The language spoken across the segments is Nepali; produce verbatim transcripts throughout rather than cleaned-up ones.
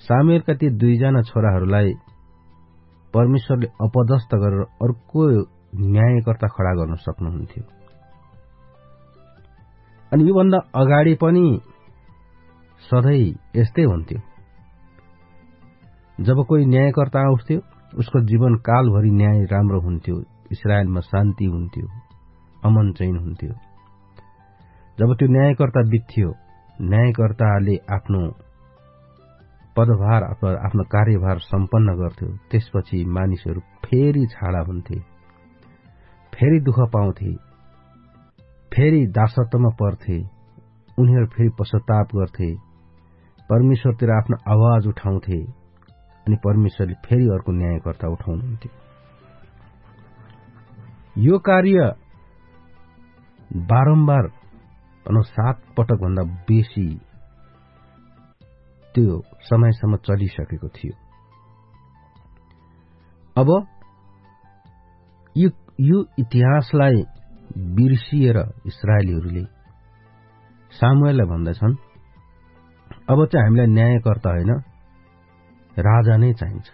सामुएलका ती दुईजना छोराहरूलाई परमेश्वरले अपदस्थ गरेर अर्को न्यायकर्ता खडा गर्न सक्नुहुन्थ्यो। अनि योभन्दा अगाडि पनि सधैँ यस्तै हुन्थ्यो। जब कोही न्यायकर्ता आउँथ्यो उसको जीवन कालभरि न्याय राम्रो हुन्थ्यो, इस्राएलमा शान्ति हुन्थ्यो, अमन चैन हुन्थ्यो। जब त्यो न्यायकर्ता बित्थ्यो, न्यायकर्ताले आफ्नो पदभार आफ्नो कार्यभार सम्पन्न गर्थ्यो, त्यसपछि मानिसहरू फेरि छाडा हुन्थे, फेरि दुःख पाउँथे, फेरि दासत्वमा पर्थे, उनीहरू फेरि पश्चाताप गर्थे, परमेश्वरतिर आफ्नो आवाज उठाउँथे, अनि परमेश्वरले फेरि अर्को न्यायकर्ता उठाउनुहुन्थ्यो। यो कार्य बारम्बार भनौं सात पटक भन्दा बेसी त्यो समयसम्म चलिसकेको थियो। अब यो, यो इतिहासलाई बिर्सिएर इस्राएलीहरूले सामुएललाई भन्दछन्, अब चाहिँ हामीलाई न्यायकर्ता होइन, राजा नै चाहिन्छ।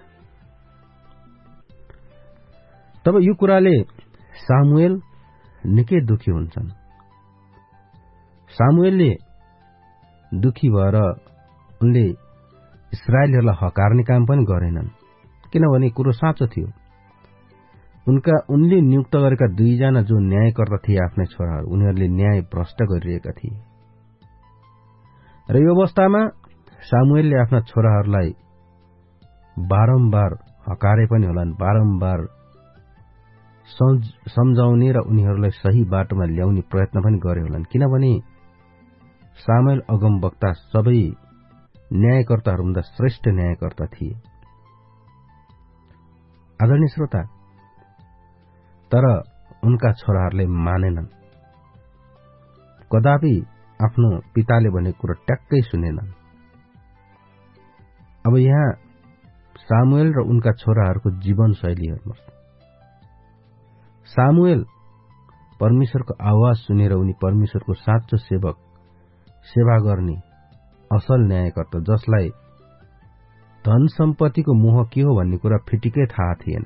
तब यो कुराले सामुएल निकै दुखी हुन्छन्। सामुएलले दुखी भएर उनले इस्राएलीहरूलाई हकार्ने काम पनि गरेनन्, किनभने कुरो साँचो थियो। उनका उनले नियुक्त गरेका दुईजना जो न्यायकर्ता थिए आफ्नै छोराहरू, उनीहरूले न्याय भ्रष्ट गरिरहेका थिए। र यो अवस्थामा सामुएलले आफ्ना छोराहरूलाई बारम्बार हकारे पनि होलान्, बारम्बार सम्झाउने र उनीहरूलाई सही बाटोमा ल्याउने प्रयत्न पनि गरे होलान्, किनभने सामुएल अगमवक्ता सबै न्यायकर्ताहरूभन्दा श्रेष्ठ न्यायकर्ता थिए। आदरणीय श्रोता, तर उनका छोराहरूले मानेनन्, कदापि आफ्नो पिताले भनेको कुरा ट्याक्कै सुनेनन्। अब यहाँ सामुएल र उनका छोराहरूको जीवनशैली हेर्नुहोस्। सामुएल परमेश्वरको आवाज सुनेर उनी परमेश्वरको साँचो सेवक, सेवा गर्ने असल न्यायकर्ता, जसलाई धन सम्पत्तिको मोह के हो भन्ने कुरा फिटिकै थाहा थिएन।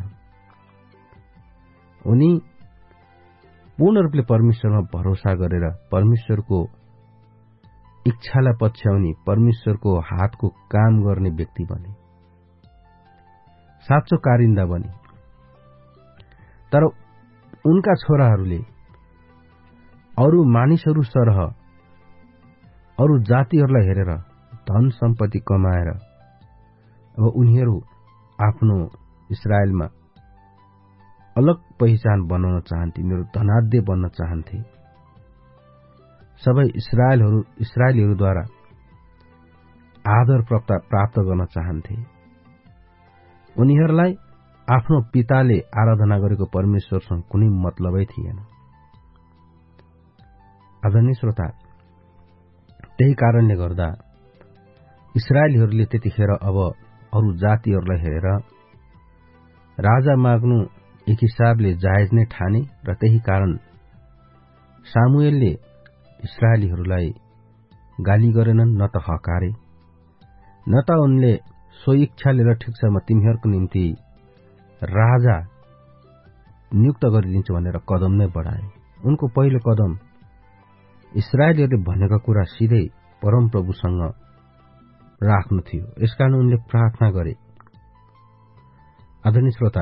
उनी पूर्ण रूपले परमेश्वरमा भरोसा गरेर परमेश्वरको इच्छालाई पछ्याउने, परमेश्वरको हातको काम गर्ने व्यक्ति बने, साँचो कारिन्दा बने। तर उनका छोराहरूले अरू मानिसहरू सरह अरू जातिहरूलाई हेरेर धन सम्पत्ति कमाएर अब उनीहरू आफ्नो इस्राएलमा अलग पहिचान बनाउन चाहन्थे, उनीहरू धनाढ्य बन्न चाहन्थे। सबै इस्राएलहरू इस्राएलीहरूद्वारा आदर प्राप्त गर्न चाहन्थे। उनीहरूलाई आफ्नो पिताले आराधना गरेको परमेश्वरसँग कुनै मतलबै थिएन। आदरणीय श्रोता, त्यही कारणले गर्दा इस्राएलीहरूले त्यतिखेर अब अरू जातिहरूलाई हेरेर राजा माग्नु एक हिसाबले जायज नै ठाने, र त्यही कारण सामुएलले इस्राएलीहरूलाई गाली गरेनन्, न त हकारे, न त उनले स्वइच्छाले र ठिक छ म तिमीहरूको निम्ति राजा नियुक्त गरिदिन्छु भनेर कदम नै बढाए। उनको पहिलो कदम इस्राएलीहरूले भनेका कुरा सिधै परमप्रभुसँग राख्नु थियो। यसकारण उनले प्रार्थना गरे। आदरणीय श्रोता,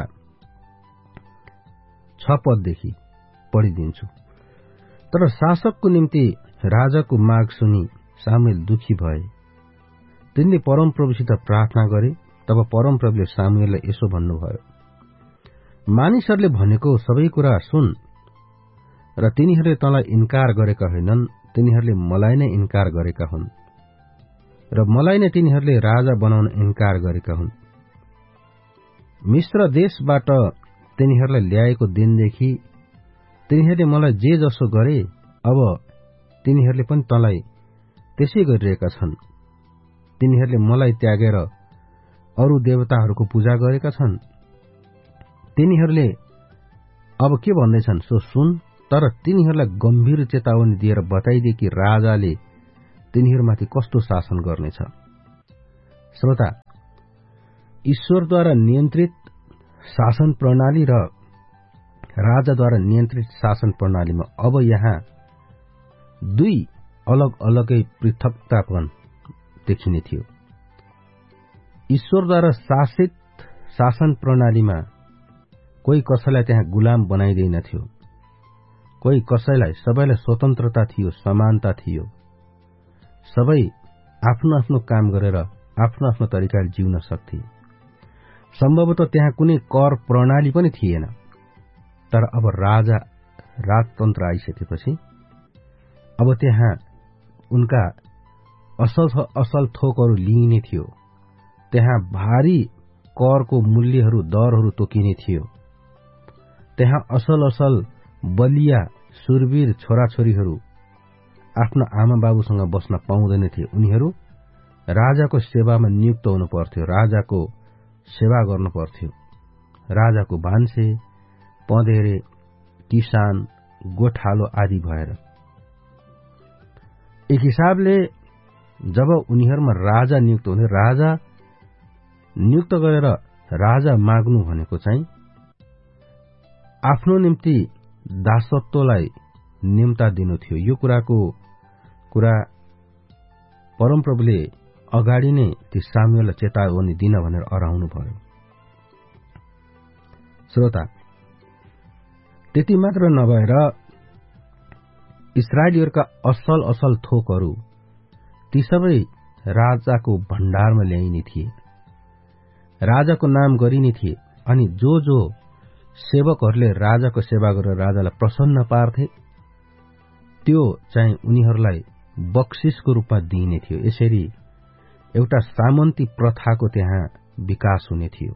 छ पददेखि पढिदिन्छु। तर शासकको निम्ति राजाको माग सुनि सामुएल दुखी भए। तिनले परमप्रभुसित प्रार्थना गरे। तब परमप्रभुले सामुएललाई यसो भन्नुभयो, मानिसहरूले भनेको सबै कुरा सुन, र तिनीहरूले तँलाई इन्कार गरेका होइनन्, तिनीहरूले मलाई नै इन्कार गरेका हुन्, र मलाई नै तिनीहरूले राजा बनाउन इन्कार गरेका हुन्। मिस्र देशबाट तिनीहरूलाई ल्याएको दिनदेखि तिनीहरूले मलाई जे जसो गरे, अब तिनीहरूले पनि तँलाई त्यसै गरिरहेका छन्। तिनीहरूले मलाई त्यागेर अरू देवताहरूको पूजा गरेका छन्। तिनीहरूले अब के भन्दैछन् सो सुन, तर तिनीहरूलाई गम्भीर चेतावनी दिएर बताइदिए कि राजाले तिनीहरूमाथि कस्तो शासन गर्नेछ। श्रोता, ईश्वरद्वारा नियन्त्रित शासन प्रणाली र राजाद्वारा नियन्त्रित शासन प्रणालीमा अब यहाँ दुई अलग अलगै पृथकतापन देखिने थियो। ईश्वरद्वारा शासित शासन प्रणालीमा कोही कसैलाई त्यहाँ गुलाम बनाइदैनथ्यो, कोही कसैलाई, सबैलाई स्वतन्त्रता थियो, समानता थियो, सबै आफ्नो आफ्नो काम गरेर आफ्नो आफ्नो तरिकाले जिउन सक्थे। सम्भवतः त्यहाँ कुनै कर प्रणाली पनि थिएन। तर अब राजा राजतन्त्र आइसकेपछि अब त्यहाँ उनका असल असल थोकहरू लिइने थियो, त्यहाँ भारी करको मूल्यहरू दरहरू तोकिने थियो, त्यहाँ असल असल बलिया सुरवीर छोराछोरीहरू आफ्ना आमा बाबुसँग बस्न पाउँदैनथे। उनीहरू राजाको सेवामा नियुक्त हुनु पर्थ्यो, राजाको सेवा गर्नु पर्थ्यो, राजाको भान्से, पँधेरे, किसान, गोठालो आदि भएर। एक हिसाबले जब उनीहरूमा राजा नियुक्त हुने, राजा नियुक्त गरेर राजा माग्नु भनेको चाहिँ आफ्नो निम्ति दासत्वलाई निम्ता दिनु थियो। यो कुराको कुरा परमप्रभुले अगाडि नै ती सामुएललाई चेतावनी दिन भनेर अराउनु भयो। श्रोता, त्यति मात्र नभएर इस्राएलीहरूका असल असल थोकहरू ती सबै राजाको भण्डारमा ल्याइने थिए, राजाको नाम गरिने थिए। अनि जो जो सेवकहरूले राजाको सेवा गरेर राजालाई प्रसन्न पार्थे त्यो चाहिँ उनीहरूलाई बक्सिसको रूपमा दिइने थियो। यसरी एउटा सामन्ती प्रथाको त्यहाँ विकास हुने थियो।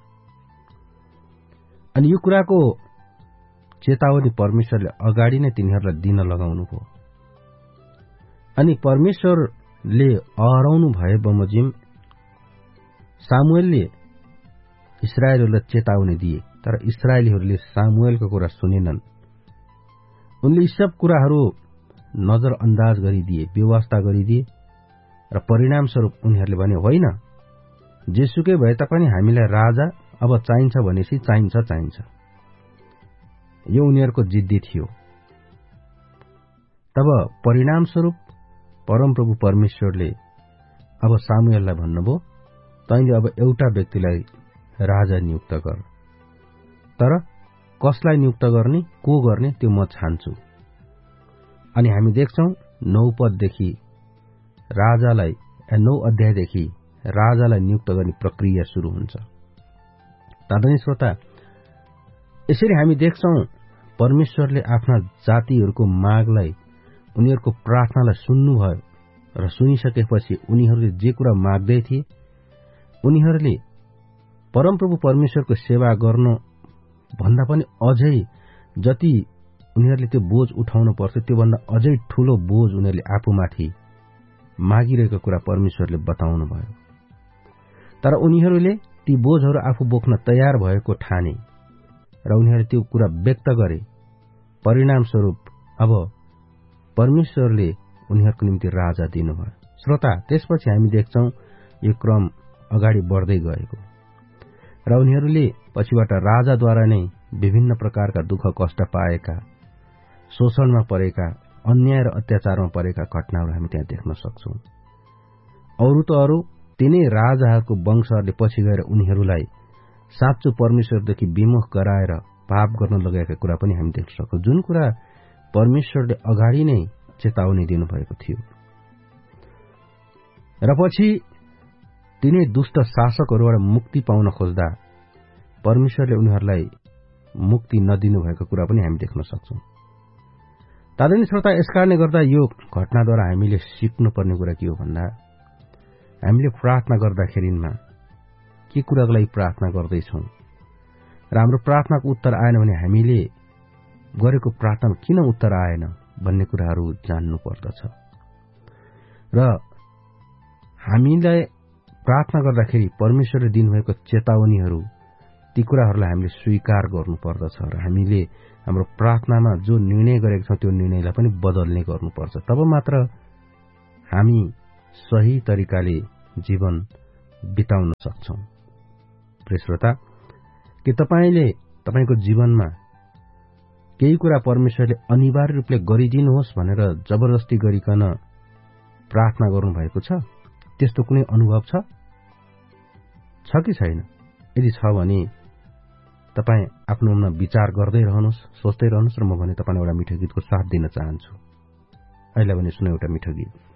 अनि यो कुराको चेतावनी परमेश्वरले अगाडि नै तिनीहरूलाई दिन लगाउनु भयो। अनि परमेश्वरले अहराउनु भए बमोजिम सामुएलले इस्राएलीहरूलाई चेतावनी दिए, तर इस्राएलीहरूले सामुएलको कुरा सुनेनन्। उनले यी सब कुराहरू नजरअन्दाज गरिदिए, व्यवस्था गरिदिए र परिणामस्वरूप उनीहरूले भने, होइन, जेसुकै भए तापनि हामीलाई राजा अब चाहिन्छ भनेपछि चाहिन्छ चाहिन्छ। यो उनीहरूको जिद्दी थियो। तब परिणामस्वरूप परमप्रभु परमेश्वरले अब सामुएललाई भन्नुभयो, तैँले अब एउटा व्यक्तिलाई राजा नियुक्त गर, तर कसलाई नियुक्त गर्ने, को गर्ने त्यो म छान्छु। अनि हामी देख्छौं नौ पददेखि राजालाई नौ अध्यायदेखि राजालाई नियुक्त गर्ने प्रक्रिया शुरू हुन्छ। आदरणीय श्रोता, यसरी हामी देख्छौं परमेश्वरले आफ्ना जातिहरूको मागलाई, उनीहरूको प्रार्थनालाई सुन्नुभयो र सुनिसकेपछि उनीहरूले जे कुरा माग्दै थिए उनीहरूले परमप्रभु परमेश्वरको सेवा गर्न भन्दा पनि अझै जति उनीहरूले त्यो बोझ उठाउनु पर्थ्यो त्योभन्दा अझै ठूलो बोझ उनीहरूले आफूमाथि मागिरहेको कुरा परमेश्वरले बताउनु भयो। तर उनीहरूले ती बोझहरू आफू बोक्न तयार भएको ठाने र उनीहरूले त्यो कुरा व्यक्त गरे। परिणामस्वरूप अब परमेश्वरले उनीहरूको निम्ति राजा दिनुभयो। श्रोता, त्यसपछि हामी देख्छौं यो क्रम अगाडि बढ्दै गएको र उनीहरूले पछिबाट राजाद्वारा नै विभिन्न प्रकारका दुःख कष्ट पाएका, शोषणमा परेका, अन्याय र अत्याचारमा परेका घटनाहरू हामी त्यहाँ देख्न सक्छौं। अरू त अरू तिनै राजाहरूको वंशहरूले पछि गएर उनीहरूलाई साँचो परमेश्वरदेखि विमुख गराएर पाप गर्न लगाएका कुरा पनि हामी देख्न सक्छौं, जुन कुरा परमेश्वरले अगाडि नै चेतावनी दिनुभएको थियो। र पछि तिनै दुष्ट शासकहरूबाट मुक्ति पाउन खोज्दा परमेश्वरले उनीहरूलाई मुक्ति नदिनु भएको कुरा पनि हामी देख्न सक्छौं। आदरणीय श्रोता, यसकारणले गर्दा यो घटनाद्वारा हामीले सिक्नुपर्ने कुरा के हो भन्दा, हामीले प्रार्थना गर्दाखेरिमा के कुराको लागि प्रार्थना गर्दैछौं र हाम्रो प्रार्थनाको उत्तर आएन भने हामीले गरेको प्रार्थनामा किन उत्तर आएन भन्ने कुराहरू जान्नु पर्दछ। र हामीलाई प्रार्थना गर्दाखेरि परमेश्वरले दिनुभएको चेतावनीहरू, ती कुराहरूलाई हामीले स्वीकार गर्नुपर्दछ र हामीले हाम्रो प्रार्थनामा जो निर्णय गरेका छौं त्यो निर्णयलाई पनि बदल्ने गर्नुपर्छ। तब मात्र हामी सही तरिकाले जीवन बिताउन सक्छौं। प्रिय श्रोता, के तपाईँले तपाईँको जीवनमा केही कुरा परमेश्वरले अनिवार्य रूपले गरिदिनुहोस् भनेर जबरजस्ती गरिकन प्रार्थना गर्नुभएको छ? त्यस्तो कुनै अनुभव छ छ कि छैन? यदि छ भने तपाईँ आफ्नो मनमा विचार गर्दै रहनुहोस्, सोच्दै रहनुहोस् र म भने तपाईँलाई एउटा मिठो गीतको साथ दिन चाहन्छु। अहिले भने सुनौ एउटा मिठो गीत।